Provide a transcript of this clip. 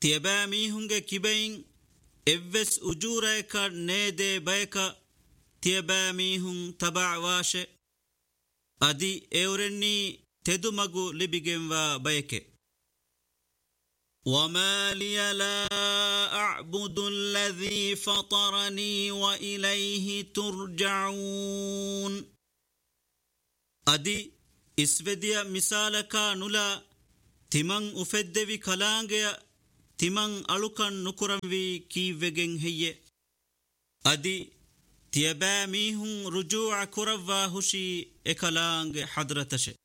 තියබෑ මීහුන්ගේ කිබයින් එව්වෙස් උජූරයක නේදේ බයක තියබෑ මීහුන් තබාවාශෙ අදි එවරෙන්නේ තෙදුමගු ලිබිගෙන්වා බයකෙ وما لي لا أعبد الذي فطرني وإليه ترجعون أدي إسفديا مثالك نلا تمن أفدوي كلانجيا تمن ألوكن نكرموي كيفجن هي أدي تيباميهم رجوع كروا هشي إكلانج حضرتش